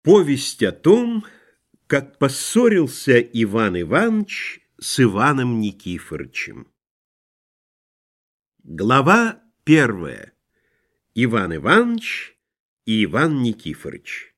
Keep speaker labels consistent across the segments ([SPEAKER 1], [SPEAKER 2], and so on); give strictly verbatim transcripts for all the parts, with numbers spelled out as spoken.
[SPEAKER 1] Повесть о том, как поссорился Иван Иванович с Иваном Никифорычем. Глава первая. Иван Иванович и Иван Никифорыч.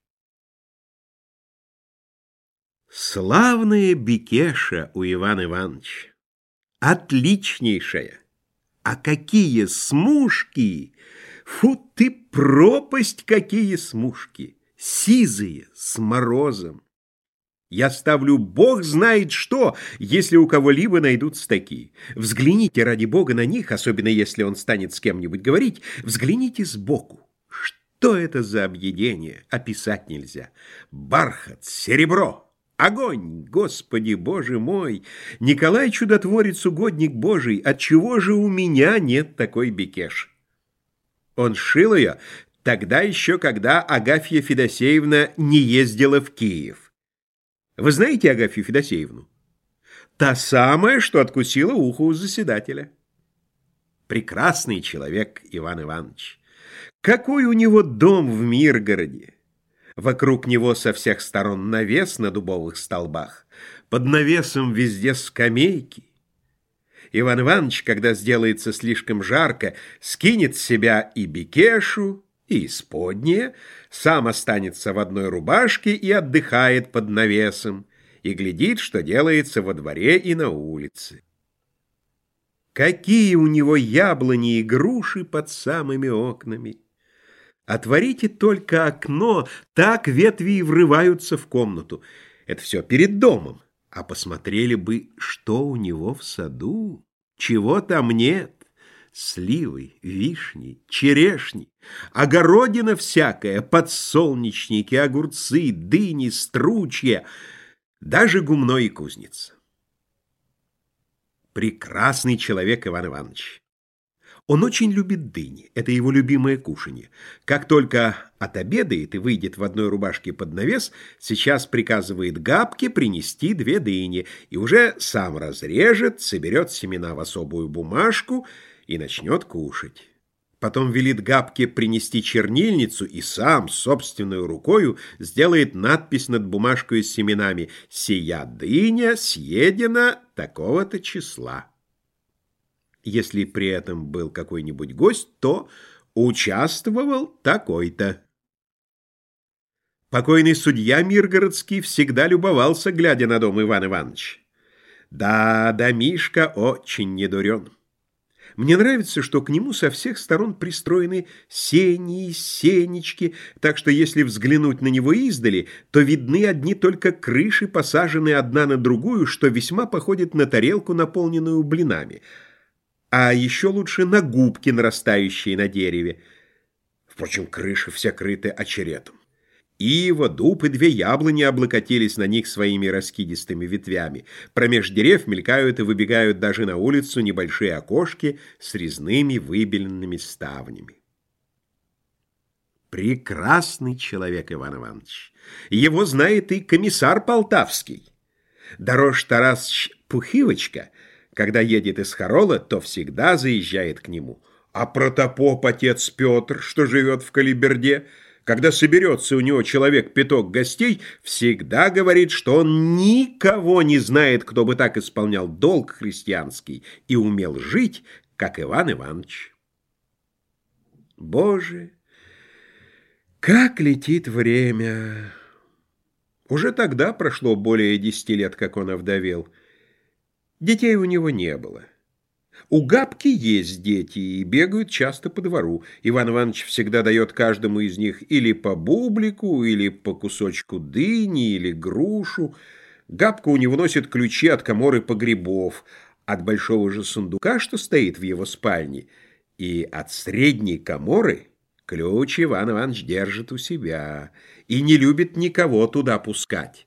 [SPEAKER 1] Славная бекеша у Ивана Ивановича, отличнейшая. А какие смушки! Фу ты, пропасть, какие смушки! Сизые, с морозом. Я ставлю бог знает что, если у кого-либо найдутся такие. Взгляните ради бога на них, особенно если он станет с кем-нибудь говорить, взгляните сбоку. Что это за объедение? Описать нельзя. Бархат, серебро, огонь, Господи Боже мой! Николай Чудотворец, угодник Божий, отчего же у меня нет такой бекеши? Он шил ее тогда еще, когда Агафья Федосеевна не ездила в Киев. Вы знаете Агафью Федосеевну? Та самая, что откусила ухо у заседателя. Прекрасный человек Иван Иванович. Какой у него дом в Миргороде! Вокруг него со всех сторон навес на дубовых столбах. Под навесом везде скамейки. Иван Иванович, когда сделается слишком жарко, скинет с себя и бекешу, и исподнее, сам останется в одной рубашке и отдыхает под навесом, и глядит, что делается во дворе и на улице. Какие у него яблони и груши под самыми окнами! Отворите только окно, так ветви и врываются в комнату. Это все перед домом. А посмотрели бы, что у него в саду, чего там нет. Сливы, вишни, черешни, огородина всякая, подсолнечники, огурцы, дыни, стручья, даже гумно и кузница. Прекрасный человек Иван Иванович. Он очень любит дыни, это его любимое кушанье. Как только отобедает и выйдет в одной рубашке под навес, сейчас приказывает Габке принести две дыни и уже сам разрежет, соберет семена в особую бумажку и начнет кушать. Потом велит Габке принести чернильницу и сам собственной рукою сделает надпись над бумажкой с семенами «Сия дыня съедена такого-то числа». Если при этом был какой-нибудь гость, то участвовал такой-то. Покойный судья Миргородский всегда любовался, глядя на дом Ивана Ивановича. Да, домишко очень недурен. Мне нравится, что к нему со всех сторон пристроены сени и сенечки, так что если взглянуть на него издали, то видны одни только крыши, посаженные одна на другую, что весьма походит на тарелку, наполненную блинами. А еще лучше на губки, нарастающие на дереве. Впрочем, крыши все крыты очеретом. Ива, дуб и две яблони облокотились на них своими раскидистыми ветвями. Промеж дерев мелькают и выбегают даже на улицу небольшие окошки с резными выбеленными ставнями. Прекрасный человек Иван Иванович. Его знает и комиссар Полтавский. Дорож Тарасыч Пухивочка, когда едет из Харола, то всегда заезжает к нему. А протопоп отец Петр, что живет в Калиберде, когда соберется у него человек пяток гостей, всегда говорит, что он никого не знает, кто бы так исполнял долг христианский и умел жить, как Иван Иванович. Боже, как летит время! Уже тогда прошло более десяти лет, как он овдовел. Детей у него не было. У Габки есть дети и бегают часто по двору. Иван Иванович всегда дает каждому из них или по бублику, или по кусочку дыни, или грушу. Габка у него носит ключи от каморы погребов, от большого же сундука, что стоит в его спальне, и от средней каморы ключ Иван Иванович держит у себя и не любит никого туда пускать.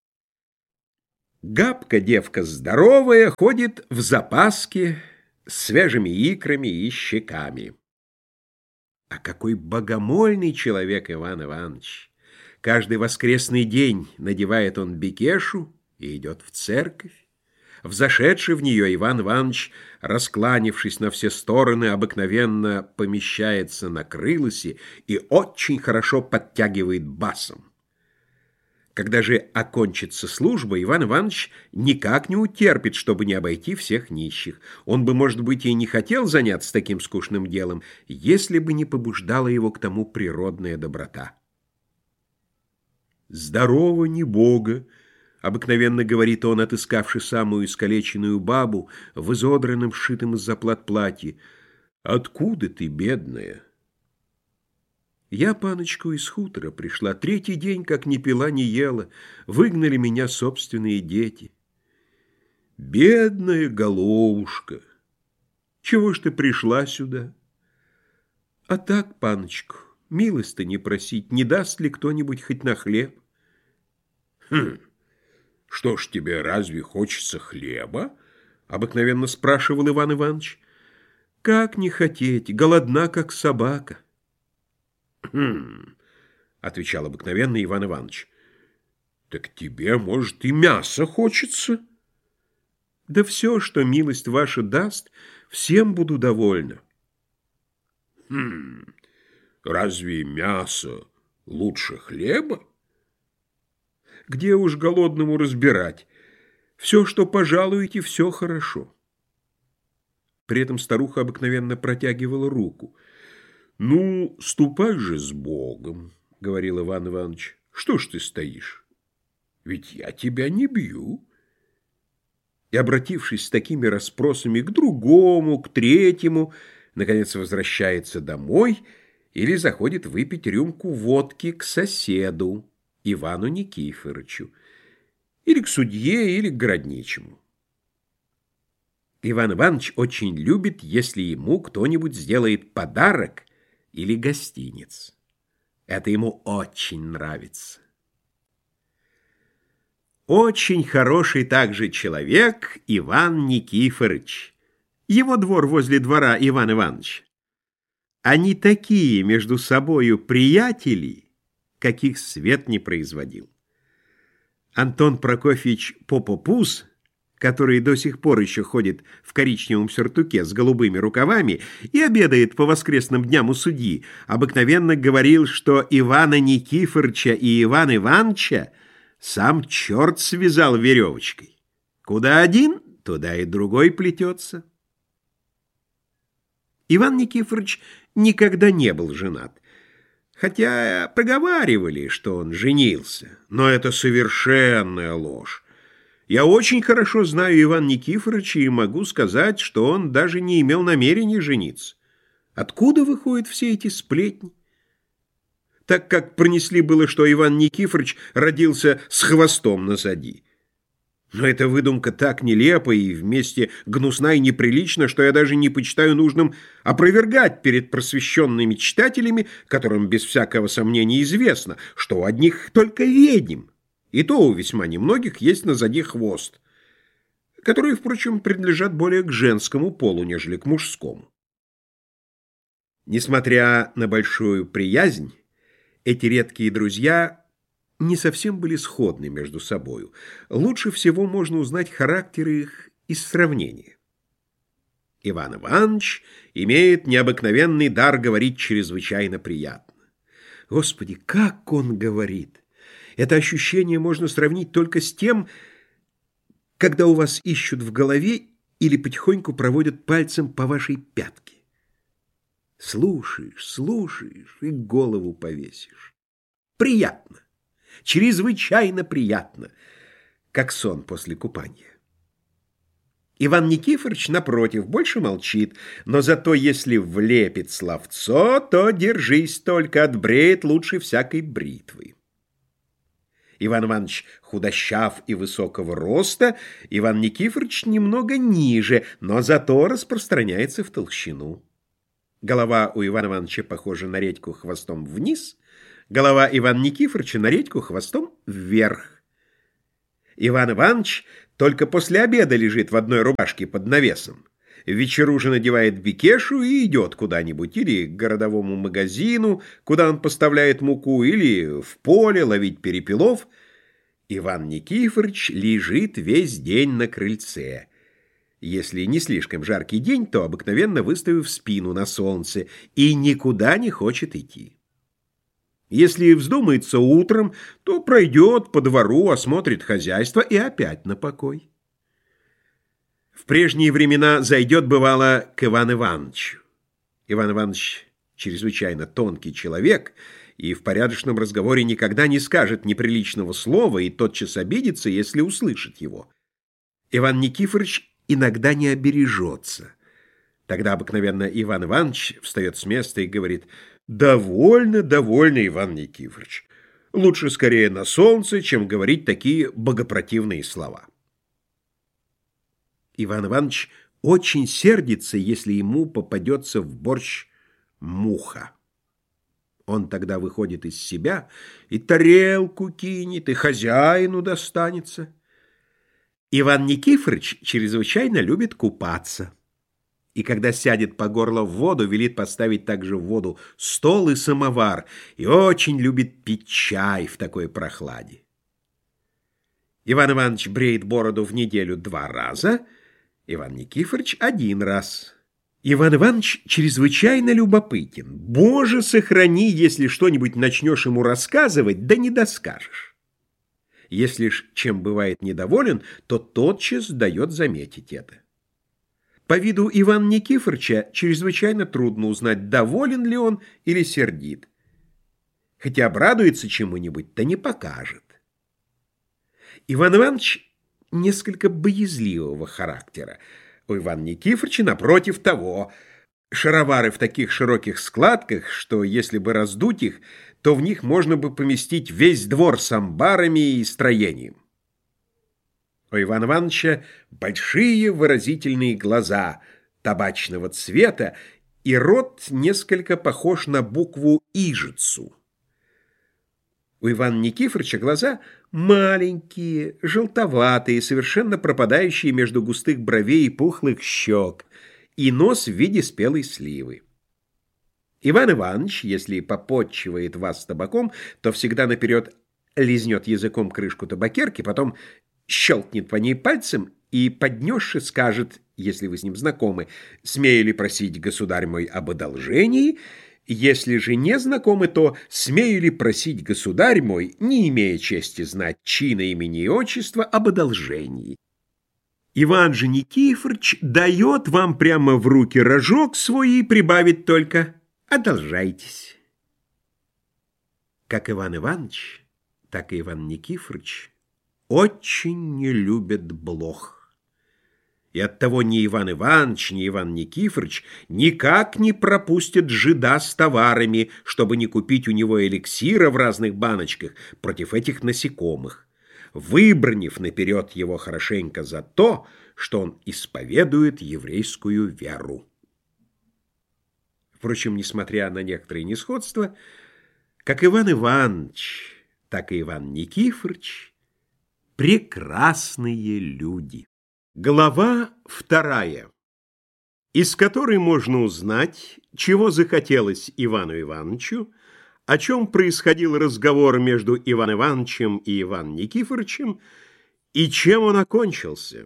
[SPEAKER 1] Габка, девка здоровая, ходит в запаске с свежими икрами и щеками. А какой богомольный человек Иван Иванович! Каждый воскресный день надевает он бекешу и идет в церковь. Взошедший в нее Иван Иванович, раскланившись на все стороны, обыкновенно помещается на крылосе и очень хорошо подтягивает басом. Когда же окончится служба, Иван Иванович никак не утерпит, чтобы не обойти всех нищих. Он бы, может быть, и не хотел заняться таким скучным делом, если бы не побуждала его к тому природная доброта. «Здорово, не Бога!» — обыкновенно говорит он, отыскавши самую искалеченную бабу в изодранном, сшитом из заплат платье. «Откуда ты, бедная?» «Я, паночку, из хутора пришла. Третий день, как ни пила, ни ела. Выгнали меня собственные дети». «Бедная головушка! Чего ж ты пришла сюда?» «А так, паночку, милости просить, не даст ли кто-нибудь хоть на хлеб?» «Хм, что ж тебе, разве хочется хлеба?» — обыкновенно спрашивал Иван Иванович. «Как не хотеть, голодна, как собака». «Хм, — отвечал обыкновенно Иван Иванович, — так тебе, может, и мясо хочется?» «Да все, что милость ваша даст, всем буду довольна». «Хм, разве мясо лучше хлеба?» «Где уж голодному разбирать? Все, что пожалуете, все хорошо». При этом старуха обыкновенно протягивала руку. «Ну, ступай же с Богом, — говорил Иван Иванович. — Что ж ты стоишь? Ведь я тебя не бью». И, обратившись с такими расспросами к другому, к третьему, наконец возвращается домой или заходит выпить рюмку водки к соседу, Ивану Никифоровичу, или к судье, или к городничему. Иван Иванович очень любит, если ему кто-нибудь сделает подарок или гостиниц. Это ему очень нравится. Очень хороший также человек Иван Никифорович. Его двор возле двора Ивана Ивановича. Они такие между собою приятели, каких свет не производил. Антон Прокофьевич Попопуз, который до сих пор еще ходит в коричневом сюртуке с голубыми рукавами и обедает по воскресным дням у судьи, обыкновенно говорил, что Ивана Никифоровича и Ивана Ивановича сам черт связал веревочкой. Куда один, туда и другой плетется. Иван Никифорович никогда не был женат, хотя проговаривали, что он женился, но это совершенная ложь. Я очень хорошо знаю Ивана Никифоровича и могу сказать, что он даже не имел намерения жениться. Откуда выходят все эти сплетни? Так как пронесли было, что Иван Никифорович родился с хвостом назади. Но эта выдумка так нелепа и вместе гнусна и неприлична, что я даже не почитаю нужным опровергать перед просвещенными читателями, которым без всякого сомнения известно, что у одних только ведьм, и то у весьма немногих есть назади хвост, которые, впрочем, принадлежат более к женскому полу, нежели к мужскому. Несмотря на большую приязнь, эти редкие друзья не совсем были сходны между собою. Лучше всего можно узнать характеры их из сравнения. Иван Иванович имеет необыкновенный дар говорить чрезвычайно приятно. Господи, как он говорит! Это ощущение можно сравнить только с тем, когда у вас ищут в голове или потихоньку проводят пальцем по вашей пятке. Слушаешь, слушаешь и голову повесишь. Приятно, чрезвычайно приятно, как сон после купания. Иван Никифорович, напротив, больше молчит, но зато если влепит словцо, то держись только, отбреет лучше всякой бритвы. Иван Иванович худощав и высокого роста, Иван Никифорович немного ниже, но зато распространяется в толщину. Голова у Ивана Ивановича похожа на редьку хвостом вниз, голова Ивана Никифоровича на редьку хвостом вверх. Иван Иванович только после обеда лежит в одной рубашке под навесом. В вечеру же надевает бекешу и идет куда-нибудь, или к городовому магазину, куда он поставляет муку, или в поле ловить перепелов. Иван Никифорович лежит весь день на крыльце. Если не слишком жаркий день, то обыкновенно выставив спину на солнце и никуда не хочет идти. Если вздумается утром, то пройдет по двору, осмотрит хозяйство и опять на покой. В прежние времена зайдет, бывало, к Ивану Ивановичу. Иван Иванович чрезвычайно тонкий человек и в порядочном разговоре никогда не скажет неприличного слова и тотчас обидится, если услышит его. Иван Никифорович иногда не обережется. Тогда обыкновенно Иван Иванович встает с места и говорит: «Довольно, довольно, Иван Никифорович. Лучше скорее на солнце, чем говорить такие богопротивные слова». Иван Иванович очень сердится, если ему попадется в борщ муха. Он тогда выходит из себя и тарелку кинет, и хозяину достанется. Иван Никифорович чрезвычайно любит купаться. И когда сядет по горло в воду, велит поставить также в воду стол и самовар, и очень любит пить чай в такой прохладе. Иван Иванович бреет бороду в неделю два раза, Иван Никифорович один раз. Иван Иванович чрезвычайно любопытен. Боже, сохрани, если что-нибудь начнешь ему рассказывать, да не доскажешь. Если ж чем бывает недоволен, то тотчас дает заметить это. По виду Ивана Никифоровича чрезвычайно трудно узнать, доволен ли он или сердит. Хотя обрадуется чему-нибудь, то не покажет. Иван Иванович несколько боязливого характера. У Ивана Никифоровича, напротив того, шаровары в таких широких складках, что если бы раздуть их, то в них можно бы поместить весь двор с амбарами и строением. У Ивана Ивановича большие выразительные глаза табачного цвета, и рот несколько похож на букву «ижицу». У Ивана Никифоровича глаза маленькие, желтоватые, совершенно пропадающие между густых бровей и пухлых щек, и нос в виде спелой сливы. Иван Иванович, если попотчевает вас табаком, то всегда наперед лизнет языком крышку табакерки, потом щелкнет по ней пальцем и, поднесши, скажет, если вы с ним знакомы: «Смею ли просить, государь мой, об одолжении?» Если же не знакомы, то «Смею ли просить, государь мой, не имея чести знать чина, имени и отчества, об одолжении?» Иван же Никифорович дает вам прямо в руки рожок свой и прибавит только: «Одолжайтесь». Как Иван Иванович, так и Иван Никифорович очень не любят блох. И оттого ни Иван Иванович, ни Иван Никифорович никак не пропустят жида с товарами, чтобы не купить у него эликсира в разных баночках против этих насекомых, выбранив наперед его хорошенько за то, что он исповедует еврейскую веру. Впрочем, несмотря на некоторые несходства, как Иван Иванович, так и Иван Никифорович прекрасные люди. Глава вторая, из которой можно узнать, чего захотелось Ивану Ивановичу, о чем происходил разговор между Иваном Ивановичем и Иваном Никифоровичем, и чем он окончился.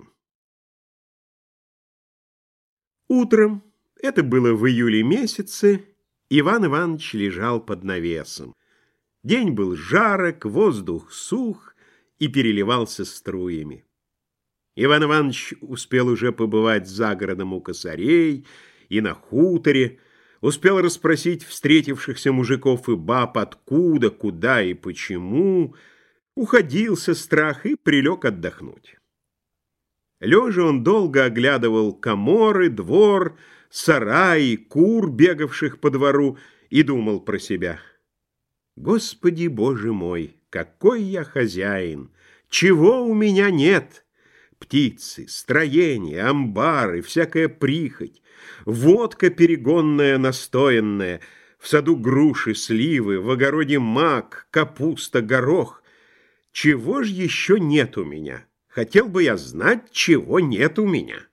[SPEAKER 1] Утром, это было в июле месяце, Иван Иванович лежал под навесом. День был жарок, воздух сух и переливался струями. Иван Иванович успел уже побывать за городом у косарей и на хуторе, успел расспросить встретившихся мужиков и баб, откуда, куда и почему, уходил со страха и прилег отдохнуть. Лежа он долго оглядывал коморы, двор, сараи, кур, бегавших по двору, и думал про себя: «Господи Боже мой, какой я хозяин! Чего у меня нет? Птицы, строения, амбары, всякая прихоть, водка перегонная, настоянная, в саду груши, сливы, в огороде мак, капуста, горох. Чего ж еще нет у меня? Хотел бы я знать, чего нет у меня».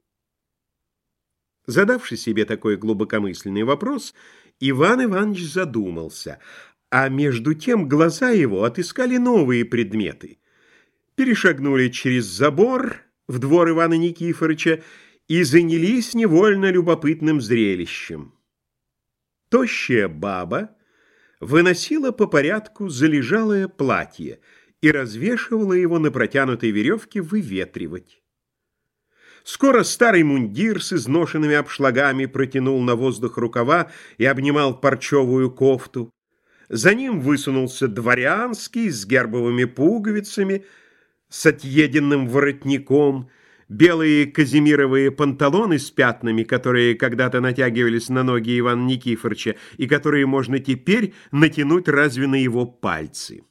[SPEAKER 1] Задавши себе такой глубокомысленный вопрос, Иван Иванович задумался, а между тем глаза его отыскали новые предметы. Перешагнули через забор в двор Ивана Никифоровича и занялись невольно любопытным зрелищем. Тощая баба выносила по порядку залежалое платье и развешивала его на протянутой веревке выветривать. Скоро старый мундир с изношенными обшлагами протянул на воздух рукава и обнимал парчевую кофту. За ним высунулся дворянский с гербовыми пуговицами, с отъеденным воротником, белые казимировые панталоны с пятнами, которые когда-то натягивались на ноги Ивана Никифоровича и которые можно теперь натянуть разве на его пальцы.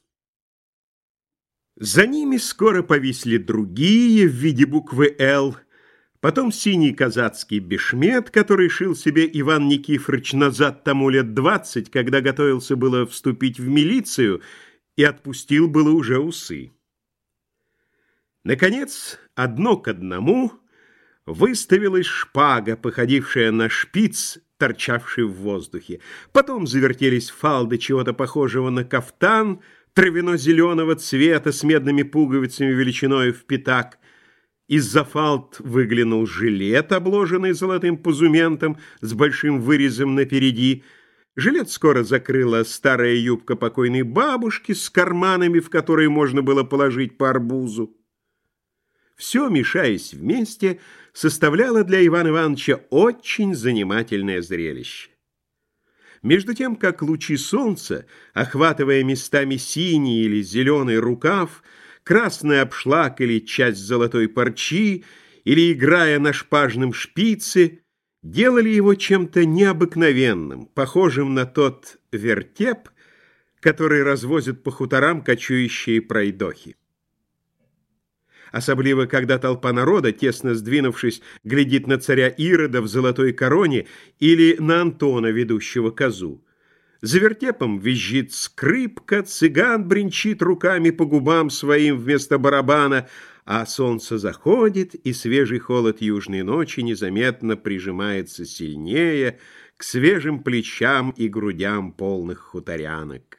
[SPEAKER 1] За ними скоро повисли другие в виде буквы «Л», потом синий казацкий бешмет, который шил себе Иван Никифорович назад тому лет двадцать, когда готовился было вступить в милицию и отпустил было уже усы. Наконец, одно к одному выставилась шпага, походившая на шпиц, торчавший в воздухе. Потом завертелись фалды чего-то похожего на кафтан травяно-зеленого цвета с медными пуговицами величиной в пятак. Из-за фалд выглянул жилет, обложенный золотым позументом с большим вырезом напереди. Жилет скоро закрыла старая юбка покойной бабушки с карманами, в которые можно было положить по арбузу. Все, мешаясь вместе, составляло для Ивана Ивановича очень занимательное зрелище. Между тем, как лучи солнца, охватывая местами синий или зеленый рукав, красный обшлаг или часть золотой парчи, или играя на шпажном шпице, делали его чем-то необыкновенным, похожим на тот вертеп, который развозят по хуторам кочующие пройдохи. Особливо, когда толпа народа, тесно сдвинувшись, глядит на царя Ирода в золотой короне или на Антона, ведущего козу. За вертепом визжит скрипка, цыган бренчит руками по губам своим вместо барабана, а солнце заходит, и свежий холод южной ночи незаметно прижимается сильнее к свежим плечам и грудям полных хуторянок.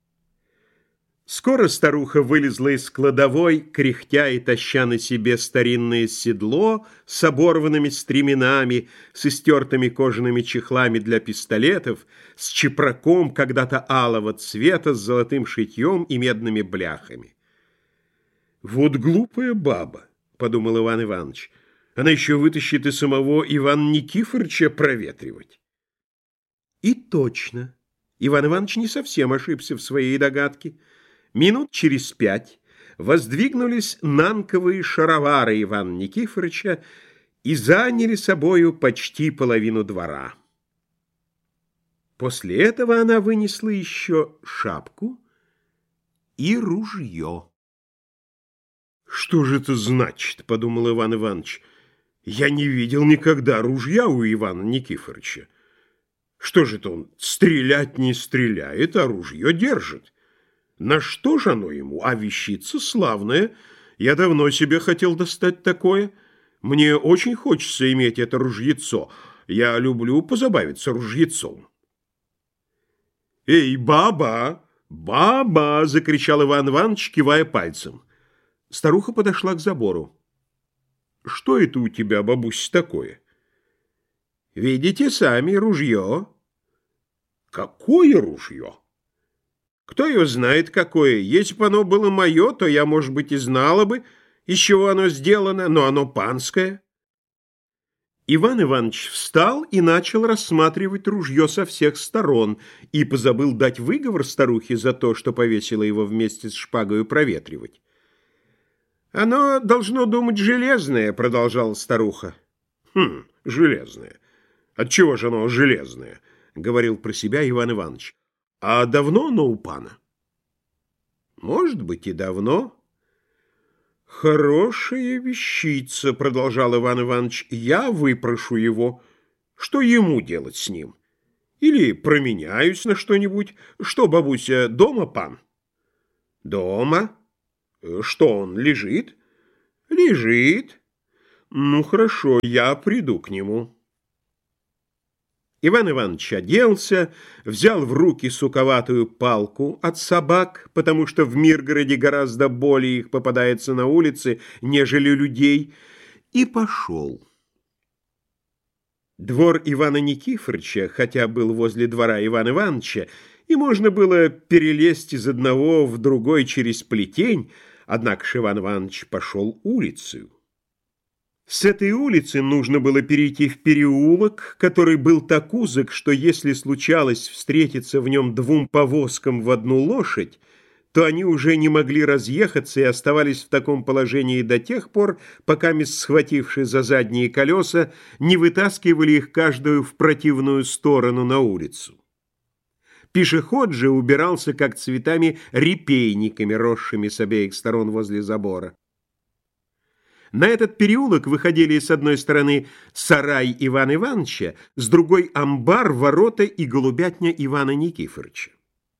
[SPEAKER 1] Скоро старуха вылезла из кладовой, кряхтя и таща на себе старинное седло с оборванными стременами, с истертыми кожаными чехлами для пистолетов, с чепраком когда-то алого цвета, с золотым шитьем и медными бляхами. «Вот глупая баба», — подумал Иван Иванович, — «она еще вытащит и самого Ивана Никифоровича проветривать». И точно, Иван Иванович не совсем ошибся в своей догадке. Минут через пять воздвигнулись нанковые шаровары Ивана Никифоровича и заняли собою почти половину двора. После этого она вынесла еще шапку и ружье. «Что же это значит?» — подумал Иван Иванович. «Я не видел никогда ружья у Ивана Никифоровича. Что же это он стрелять не стреляет, а ружье держит? На что же оно ему? А вещица славная. Я давно себе хотел достать такое. Мне очень хочется иметь это ружьецо. Я люблю позабавиться ружьецом». «Эй, баба! Баба!» — закричал Иван Иванович, кивая пальцем. Старуха подошла к забору. «Что это у тебя, бабусь, такое?» «Видите сами, ружье». «Какое ружье?» «Кто его знает, какое? Если бы оно было мое, то я, может быть, и знала бы, из чего оно сделано, но оно панское». Иван Иванович встал и начал рассматривать ружье со всех сторон и позабыл дать выговор старухе за то, что повесила его вместе с шпагою проветривать. «Оно должно думать железное», — продолжала старуха. «Хм, железное. Отчего же оно железное?» — говорил про себя Иван Иванович. «А давно оно у пана?» «Может быть, и давно». «Хорошая вещица», — продолжал Иван Иванович. «Я выпрошу его. Что ему делать с ним? Или променяюсь на что-нибудь. Что, бабуся, дома пан?» «Дома. Что он, лежит?» «Лежит. Ну, хорошо, я приду к нему». Иван Иванович оделся, взял в руки суковатую палку от собак, потому что в Миргороде гораздо более их попадается на улице, нежели людей, и пошел. Двор Ивана Никифоровича, хотя был возле двора Ивана Ивановича, и можно было перелезть из одного в другой через плетень, однако ж Иван Иванович пошел улицей. С этой улицы нужно было перейти в переулок, который был так узок, что если случалось встретиться в нем двум повозкам в одну лошадь, то они уже не могли разъехаться и оставались в таком положении до тех пор, пока, схвативши за задние колеса, не вытаскивали их каждую в противную сторону на улицу. Пешеход же убирался, как цветами, репейниками, росшими с обеих сторон возле забора. На этот переулок выходили с одной стороны сарай Ивана Ивановича, с другой амбар, ворота и голубятня Ивана Никифоровича.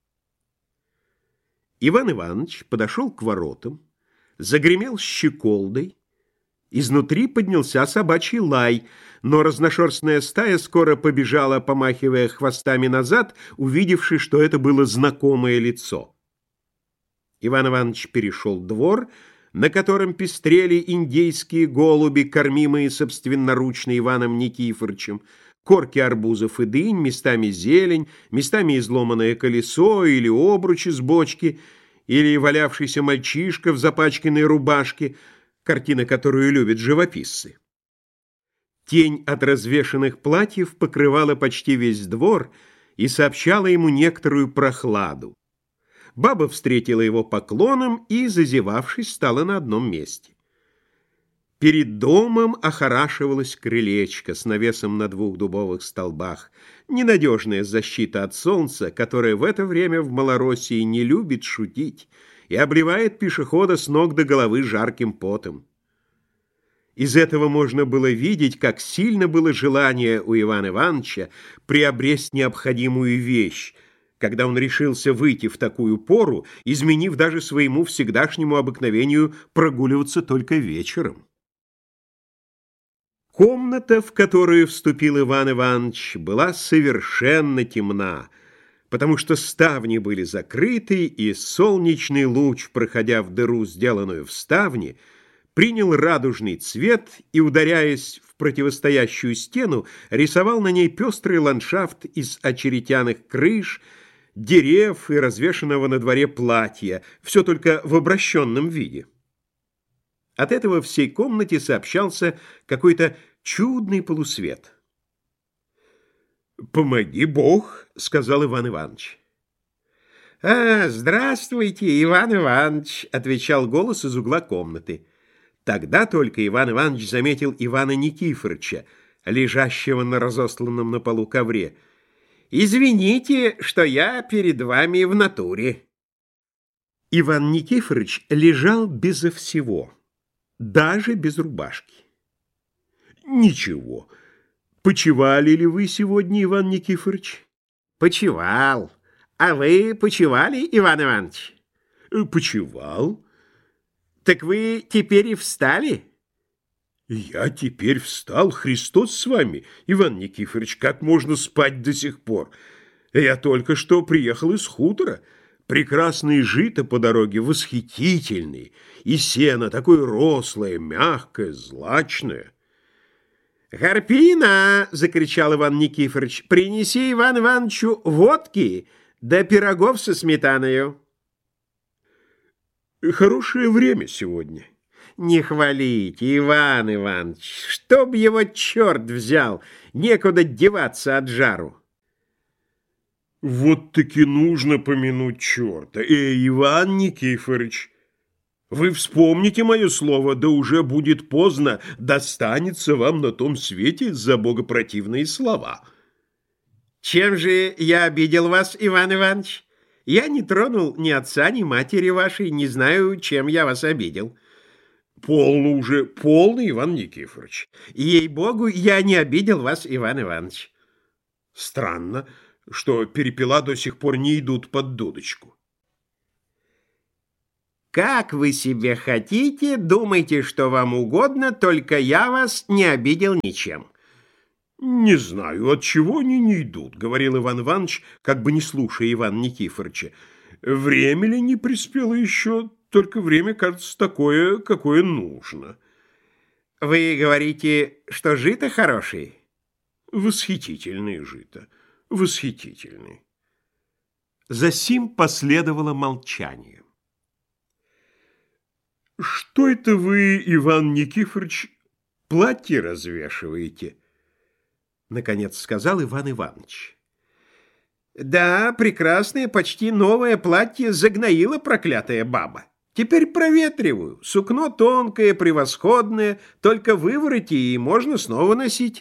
[SPEAKER 1] Иван Иванович подошел к воротам, загремел щеколдой. Изнутри поднялся собачий лай, но разношерстная стая скоро побежала, помахивая хвостами назад, увидевши, что это было знакомое лицо. Иван Иванович перешел двор, на котором пестрели индейские голуби, кормимые собственноручно Иваном Никифоровичем, корки арбузов и дынь, местами зелень, местами изломанное колесо или обруч из бочки, или валявшийся мальчишка в запачканной рубашке, картина, которую любят живописцы. Тень от развешанных платьев покрывала почти весь двор и сообщала ему некоторую прохладу. Баба встретила его поклоном и, зазевавшись, стала на одном месте. Перед домом охорашивалось крылечко с навесом на двух дубовых столбах, ненадежная защита от солнца, которое в это время в Малороссии не любит шутить и обливает пешехода с ног до головы жарким потом. Из этого можно было видеть, как сильно было желание у Ивана Ивановича приобрести необходимую вещь, когда он решился выйти в такую пору, изменив даже своему всегдашнему обыкновению прогуливаться только вечером. Комната, в которую вступил Иван Иванович, была совершенно темна, потому что ставни были закрыты, и солнечный луч, проходя в дыру, сделанную в ставне, принял радужный цвет и, ударяясь в противостоящую стену, рисовал на ней пестрый ландшафт из очеретяных крыш, дерев и развешанного на дворе платья, все только в обращенном виде. От этого всей комнате сообщался какой-то чудный полусвет. «Помоги Бог», — сказал Иван Иванович. «А, здравствуйте, Иван Иванович», — отвечал голос из угла комнаты. Тогда только Иван Иванович заметил Ивана Никифоровича, лежащего на разосланном на полу ковре. «Извините, что я перед вами в натуре». Иван Никифорович лежал безо всего, даже без рубашки. «Ничего. Почивали ли вы сегодня, Иван Никифорович?» «Почивал. А вы почивали, Иван Иванович?» «Почивал». «Так вы теперь и встали?» «Я теперь встал, Христос с вами, Иван Никифорович, как можно спать до сих пор? Я только что приехал из хутора. Прекрасные жито по дороге, восхитительные, и сено такое рослое, мягкое, злачное». «Гарпина!» — закричал Иван Никифорович. «Принеси Ивану Ивановичу водки да пирогов со сметаною». «Хорошее время сегодня».
[SPEAKER 2] «Не хвалите, Иван Иванович, чтоб его черт взял, некуда деваться от жару».
[SPEAKER 1] «Вот-таки нужно помянуть черта. Эй, Иван Никифорович, вы вспомните мое слово, да уже будет поздно, достанется вам на том свете за богопротивные слова».
[SPEAKER 2] «Чем же я обидел вас, Иван Иванович? Я не тронул ни отца, ни матери вашей, не знаю, чем я вас обидел».
[SPEAKER 1] «Полно уже, полно, Иван Никифорович».
[SPEAKER 2] «Ей-богу, я не обидел вас, Иван Иванович».
[SPEAKER 1] «Странно, что перепела до сих пор не идут под дудочку».
[SPEAKER 2] «Как вы себе хотите, думайте, что вам угодно, только я вас не обидел ничем».
[SPEAKER 1] «Не знаю, от чего они не идут», — говорил Иван Иванович, как бы не слушая Ивана Никифоровича. «Время ли не приспело еще? Только время, кажется, такое, какое нужно».
[SPEAKER 2] «Вы говорите, что жито хорошее?»
[SPEAKER 1] «Восхитительное жито, восхитительное». Засим последовало молчание. «Что это вы, Иван Никифорович, платье развешиваете?» Наконец сказал Иван Иванович.
[SPEAKER 2] Да, прекрасное, почти новое платье загноила проклятая баба. Теперь проветриваю. Сукно тонкое, превосходное, только вывороти, и можно снова носить.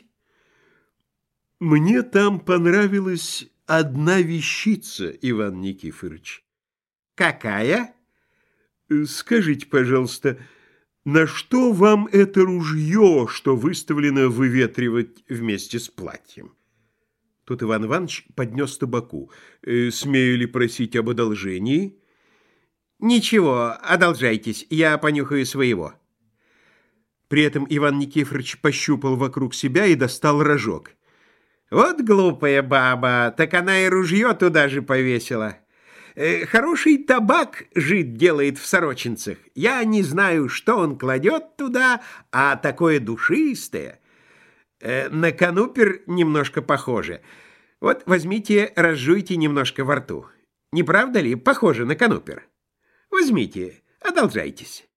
[SPEAKER 1] Мне там понравилась одна вещица, Иван Никифорович.
[SPEAKER 2] Какая?
[SPEAKER 1] Скажите, пожалуйста, на что вам это ружье, что выставлено выветривать вместе с платьем? Тут Иван Иванович поднес табаку. Смею ли просить об одолжении?
[SPEAKER 2] Ничего, одолжайтесь, я понюхаю своего.
[SPEAKER 1] При этом Иван Никифорович пощупал вокруг себя и достал рожок.
[SPEAKER 2] Вот глупая баба, так она и ружье туда же повесила. Э, хороший табак жид делает в сорочинцах. Я не знаю, что он кладет туда, а такое душистое. Э, на канупер немножко похоже. Вот возьмите, разжуйте немножко во рту. Не правда ли? Похоже на канупер. Возьмите, одолжайтесь.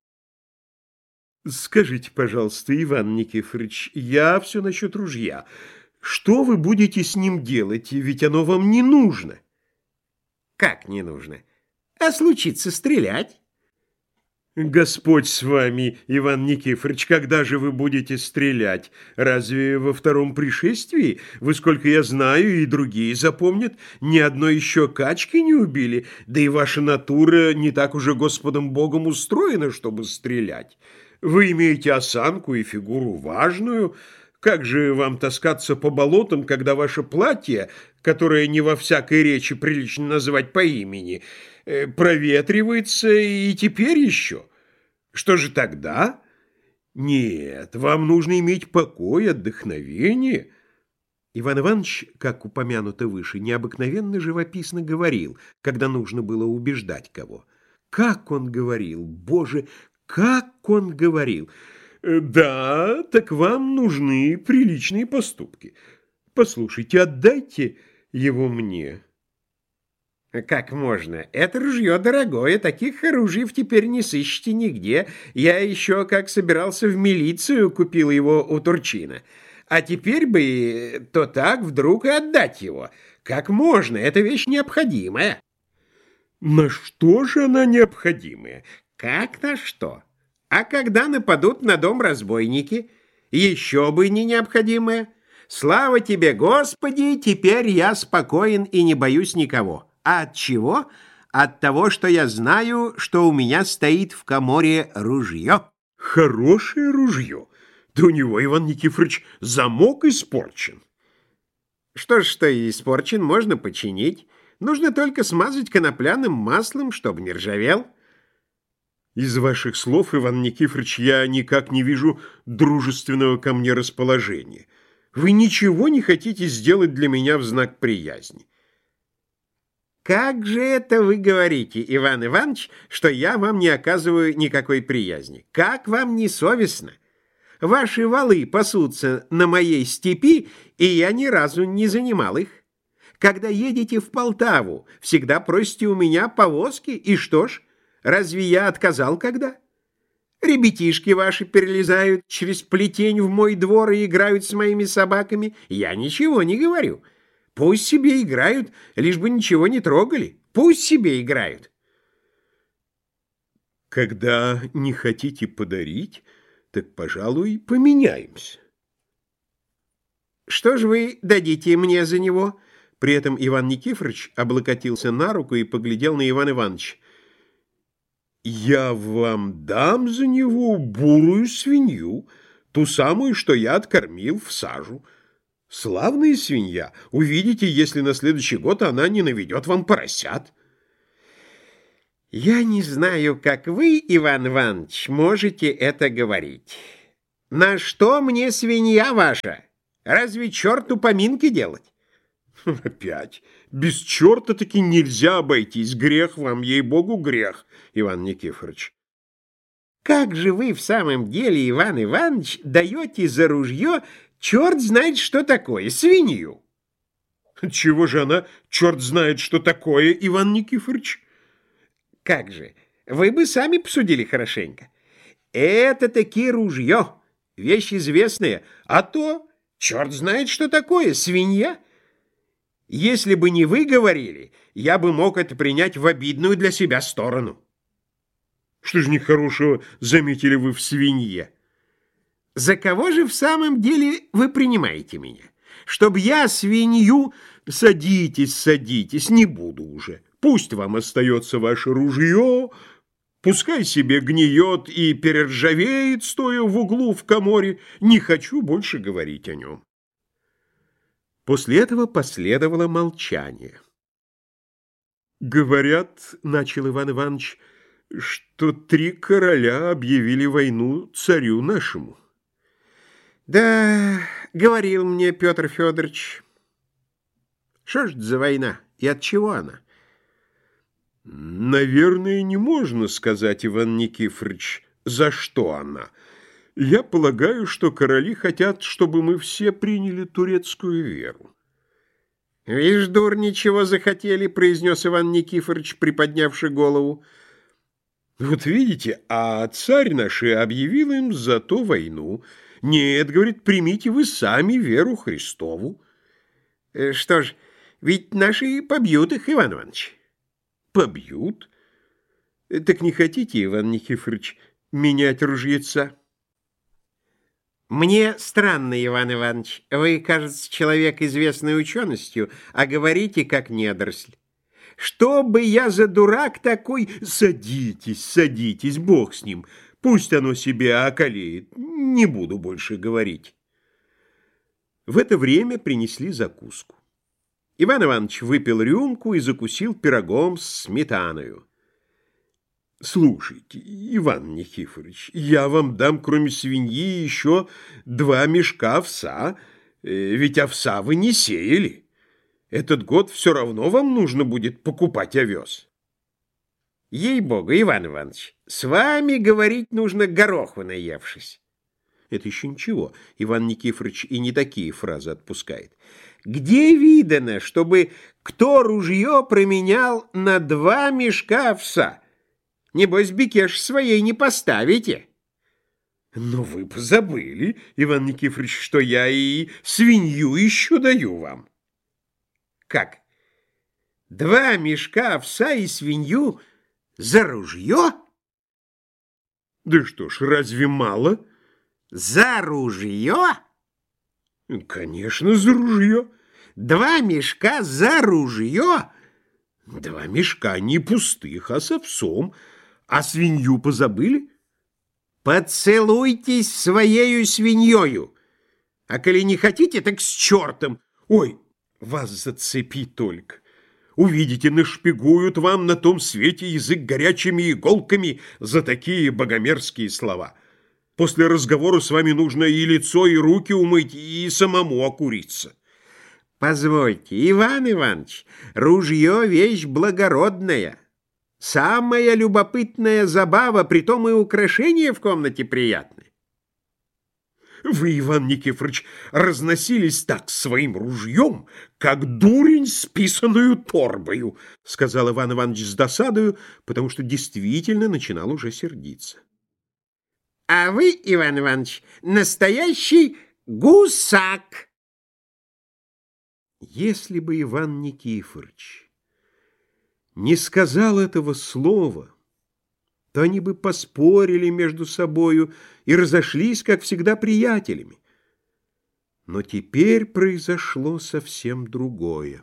[SPEAKER 1] Скажите, пожалуйста, Иван Никифорович, я все насчет ружья. Что вы будете с ним делать, ведь оно вам не нужно?
[SPEAKER 2] Как не нужно? А случится стрелять?
[SPEAKER 1] Господь с вами, Иван Никифорович, когда же вы будете стрелять? Разве во втором пришествии? Вы, сколько я знаю, и другие запомнят, ни одной еще качки не убили, да и ваша натура не так уже Господом Богом устроена, чтобы стрелять. Вы имеете осанку и фигуру важную. Как же вам таскаться по болотам, когда ваше платье, которое не во всякой речи прилично называть по имени, проветривается и теперь еще? Что же тогда? Нет, вам нужно иметь покой, отдохновение. Иван Иванович, как упомянуто выше, необыкновенно живописно говорил, когда нужно было убеждать кого. Как он говорил, Боже, как он говорил! Да, так вам нужны приличные поступки. Послушайте, отдайте его мне.
[SPEAKER 2] Как можно? Это ружье дорогое, таких оружиев теперь не сыщете нигде. Я еще, как собирался в милицию, купил его у Турчина. А теперь бы то так вдруг и отдать его. Как можно? Это вещь необходимая.
[SPEAKER 1] На что же она необходимая?
[SPEAKER 2] Как на что? А когда нападут на дом разбойники, еще бы не необходимое. Слава тебе, Господи, теперь я спокоен и не боюсь никого. А от чего? От того, что я знаю, что у меня стоит в каморе ружье.
[SPEAKER 1] Хорошее ружье. Да у него, Иван Никифорович, замок испорчен.
[SPEAKER 2] Что ж, что и испорчен, можно починить. Нужно только смазать конопляным маслом, чтобы не ржавел.
[SPEAKER 1] Из ваших слов, Иван Никифорович, я никак не вижу дружественного ко мне расположения. Вы ничего не хотите сделать для меня в знак приязни.
[SPEAKER 2] Как же это вы говорите, Иван Иванович, что я вам не оказываю никакой приязни? Как вам не совестно? Ваши валы пасутся на моей степи, и я ни разу не занимал их. Когда едете в Полтаву, всегда просите у меня повозки, и что ж, разве я отказал когда? Ребятишки ваши перелезают через плетень в мой двор и играют с моими собаками. Я ничего не говорю. Пусть себе играют, лишь бы ничего не трогали. Пусть себе играют.
[SPEAKER 1] Когда не хотите подарить, так, пожалуй, поменяемся.
[SPEAKER 2] Что же вы дадите мне за него? При этом Иван Никифорович облокотился на руку и поглядел на Ивана Ивановича.
[SPEAKER 1] Я вам дам за него бурую свинью, ту самую, что я откормил в сажу. Славная свинья. Увидите, если на следующий год она не наведет вам поросят.
[SPEAKER 2] Я не знаю, как вы, Иван Иванович, можете это говорить. На что мне свинья ваша? Разве черту поминки делать?
[SPEAKER 1] Опять. Без черта таки нельзя обойтись. Грех вам, ей-богу, грех, Иван Никифорович.
[SPEAKER 2] Как же вы в самом деле, Иван Иванович, даете за ружье черт знает что такое, свинью?
[SPEAKER 1] Чего же она, черт знает, что такое, Иван Никифорович?
[SPEAKER 2] Как же, вы бы сами посудили хорошенько. Это таки ружье, вещь известная, а то черт знает, что такое, свинья. Если бы не вы говорили, я бы мог это принять в обидную для себя сторону.
[SPEAKER 1] Что же нехорошего заметили вы в свинье?
[SPEAKER 2] За кого же в самом деле вы принимаете меня? Чтоб я свинью...
[SPEAKER 1] Садитесь, садитесь, не буду уже. Пусть вам остается ваше ружье, пускай себе гниет и перержавеет, стоя в углу в каморе. Не хочу больше говорить о нем.
[SPEAKER 2] После этого последовало молчание.
[SPEAKER 1] «Говорят, — начал Иван Иванович, — что три короля объявили войну царю нашему».
[SPEAKER 2] «Да, — говорил мне Петр Федорович. — что ж это за война и от чего она?»
[SPEAKER 1] «Наверное, не можно сказать, Иван Никифорович, за что она. Я полагаю, что короли хотят, чтобы мы все приняли турецкую веру».
[SPEAKER 2] «Вишь, дурни, чего захотели, — произнес Иван Никифорович, приподнявши голову.
[SPEAKER 1] — Вот видите, а царь наш объявил им за то войну. Нет, — говорит, — примите вы сами веру Христову.
[SPEAKER 2] — Что ж, ведь наши побьют их, Иван Иванович.
[SPEAKER 1] — Побьют? Так не хотите, Иван Никифорович, менять ружьеца?
[SPEAKER 2] — Мне странно, Иван Иванович. Вы, кажется, человек, известный ученостью, а говорите, как недоросль. Что бы я за дурак такой...
[SPEAKER 1] — Садитесь, садитесь, Бог с ним. Пусть оно себе околеет. Не буду больше говорить. В это время принесли закуску. Иван Иванович выпил рюмку и закусил пирогом с сметаною. «Слушайте, Иван Никифорович, я вам дам, кроме свиньи, еще два мешка овса, ведь овса вы не сеяли. Этот год все равно вам нужно будет покупать овес».
[SPEAKER 2] «Ей-богу, Иван Иванович, с вами говорить нужно гороху наевшись».
[SPEAKER 1] Это еще ничего, Иван Никифорович и не такие фразы отпускает.
[SPEAKER 2] «Где видано, чтобы кто ружье променял на два мешка овса? Небось, бекеш своей не поставите».
[SPEAKER 1] «Но вы позабыли, Иван Никифорович, что я и свинью еще даю вам».
[SPEAKER 2] «Как? Два мешка овса и свинью за ружье?»
[SPEAKER 1] «Да что ж, разве мало?»
[SPEAKER 2] «За ружье?»
[SPEAKER 1] «Конечно, за ружье».
[SPEAKER 2] «Два мешка за ружье?»
[SPEAKER 1] «Два мешка не пустых, а с овсом. А свинью позабыли?»
[SPEAKER 2] «Поцелуйтесь своею свиньёю. А коли не хотите, так с чертом».
[SPEAKER 1] «Ой, вас зацепи только. Увидите, нашпигуют вам на том свете язык горячими иголками за такие богомерзкие слова. После разговора с вами нужно и лицо, и руки умыть, и самому окуриться».
[SPEAKER 2] «Позвольте, Иван Иванович, ружье — вещь благородная. Самая любопытная забава, притом и украшения в комнате приятны».
[SPEAKER 1] «Вы, Иван Никифорович, разносились так своим ружьем, как дурень с писаную торбою», — сказал Иван Иванович с досадою, потому что действительно начинал уже сердиться.
[SPEAKER 2] «А вы, Иван Иванович, настоящий гусак».
[SPEAKER 1] Если бы Иван Никифорович не сказал этого слова, то они бы поспорили между собою и разошлись, как всегда, приятелями. Но теперь произошло совсем другое.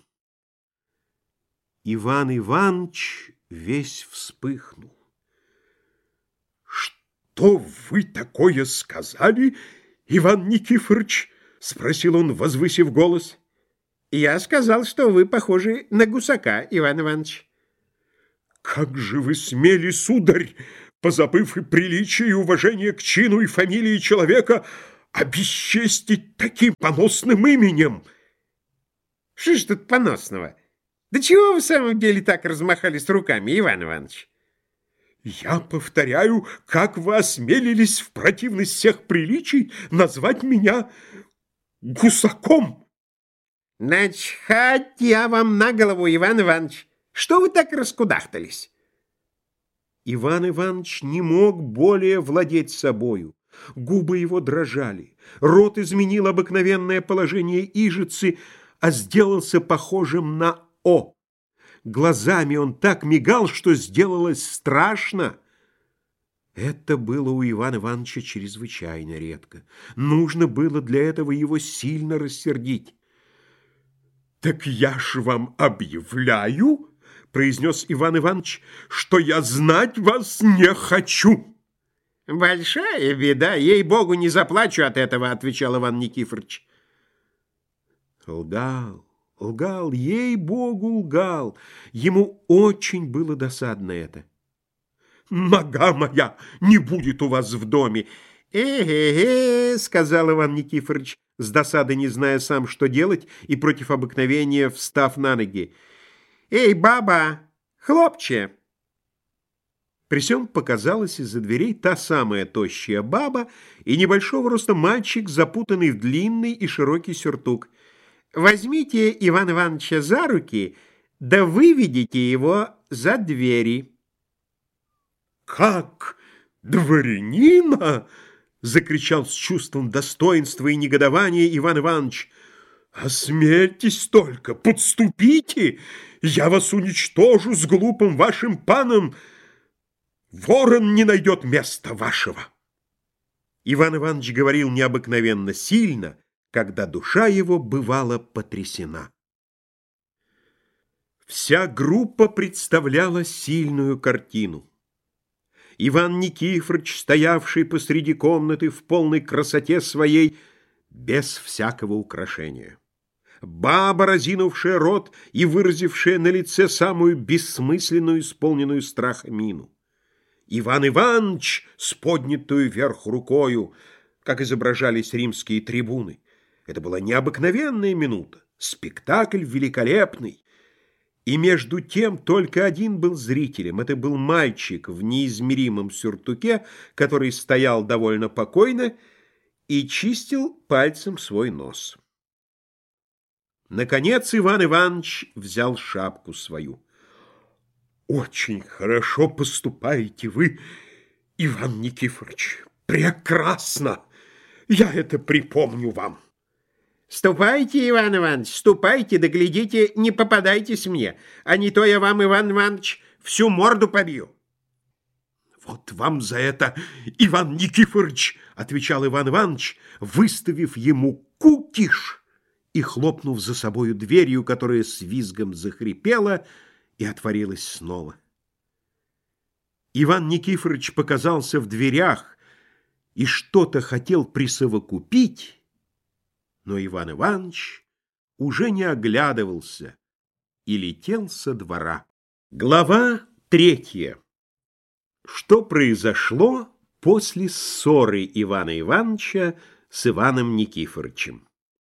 [SPEAKER 1] Иван Иванович весь вспыхнул. «Что вы такое сказали, Иван Никифорович?» — спросил он, возвысив голос.
[SPEAKER 2] «Я сказал, что вы похожи на гусака, Иван Иванович».
[SPEAKER 1] «Как же вы смели, сударь, позабыв и приличие, и уважение к чину и фамилии человека, обесчестить таким поносным именем?»
[SPEAKER 2] «Что ж тут поносного? Да чего вы в самом деле так размахались руками, Иван Иванович?»
[SPEAKER 1] «Я повторяю, как вы осмелились в противность всех приличий назвать меня гусаком?»
[SPEAKER 2] Начхать я вам на голову, Иван Иванович. Что вы так раскудахтались?
[SPEAKER 1] Иван Иванович не мог более владеть собою. Губы его дрожали, рот изменил обыкновенное положение ижицы, а сделался похожим на О. Глазами он так мигал, что сделалось страшно. Это было у Ивана Ивановича чрезвычайно редко. Нужно было для этого его сильно рассердить. «Так я ж вам объявляю, — произнес Иван Иванович, — что я знать вас не хочу».
[SPEAKER 2] «Большая беда, ей-богу, не заплачу от этого, — отвечал Иван Никифорович.
[SPEAKER 1] Лгал, лгал, ей-богу, лгал. Ему очень было досадно это. «Нога моя не будет у вас в доме!»
[SPEAKER 2] «Э-э-э, — сказал Иван Никифорович, с досады не зная сам, что делать, и против обыкновения встав на ноги. — Эй, баба, хлопче!»
[SPEAKER 1] При сём показалась из-за дверей та самая тощая баба и небольшого роста мальчик, запутанный в длинный и широкий сюртук.
[SPEAKER 2] «Возьмите Ивана Ивановича за руки, да выведите его за двери».
[SPEAKER 1] «Как? Дворянина?» — закричал с чувством достоинства и негодования Иван Иванович. «Осмельтесь только, подступите, я вас уничтожу с глупым вашим паном. Ворон не найдет места вашего». Иван Иванович говорил необыкновенно сильно, когда душа его бывала потрясена. Вся группа представляла сильную картину. Иван Никифорович, стоявший посреди комнаты в полной красоте своей, без всякого украшения. Баба, разинувшая рот и выразившая на лице самую бессмысленную, исполненную страха мину. Иван Иванович с поднятую вверх рукою, как изображались римские трибуны. Это была необыкновенная минута, спектакль великолепный. И между тем только один был зрителем. Это был мальчик в неизмеримом сюртуке, который стоял довольно покойно и чистил пальцем свой нос. Наконец Иван Иванович взял шапку свою. «Очень хорошо поступаете вы, Иван Никифорович. Прекрасно! Я это припомню вам».
[SPEAKER 2] «Ступайте, Иван Иванович, ступайте, да глядите, не попадайтесь мне, а не то я вам, Иван Иванович, всю морду побью».
[SPEAKER 1] «Вот вам за это, Иван Никифорович, — отвечал Иван Иванович, выставив ему кукиш и хлопнув за собою дверью, которая с визгом захрипела и отворилась снова. Иван Никифорович показался в дверях и что-то хотел присовокупить, но Иван Иванович уже не оглядывался и летел со двора. Глава третья. Что произошло после ссоры Ивана Ивановича с Иваном Никифоровичем?